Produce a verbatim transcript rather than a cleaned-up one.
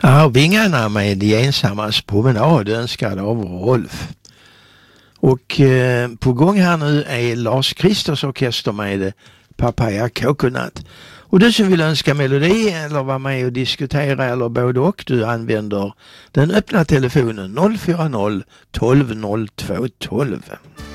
Ja, Vingarna med De ensammas promenad önskad av Rolf. Och eh, på gång här nu är Lars Kristers orkester med Papaya Coconut. Och du som vill önska melodi eller vara med och diskutera eller både och, du använder den öppna telefonen noll fyra noll tolv noll två tolv.